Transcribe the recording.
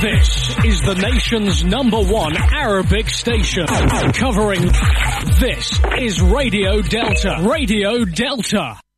This is the nation's #1 Arabic station. Covering this is Radio Delta. Radio Delta.